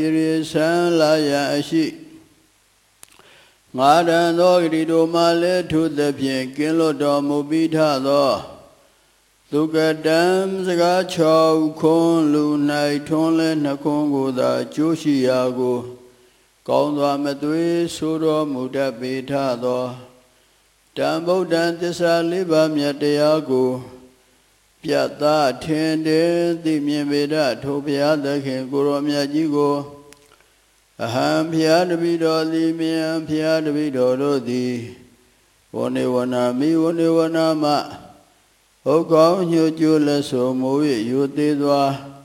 ရိသံလာယအရှိငါရန်သောဂရိတို့မှလည်းထိုသဖြင့်ကင်းလွတ်တော်မူပြီးထသောသုကတံစကား6ခွန်းလူ၌ထွန်းလဲ2ခွန်းကိုသာကျိုးရှိရာကိုကောင်းစွာမသွေဆိုတော်မူတတ်ပေထသောတံဗုဒ္ဓံသစ္စာ4ပါးမြတ်တရားကိုပြတ်သားထင်တယ်သိမြင်ပေတတ်ထိုဘုရားသခင်ကိုရောမြတ်ကြီးကိုအဟံဘုရားတပည့်တော်သည်မြင်ဘုရားတပည့်တော်တို့သည်ဝနေဝနာမိဝနေဝနာမဟုတ်ကောင်းညှို့ကျိုးလက်ဆိုမိုး၍ယူသေးစွာ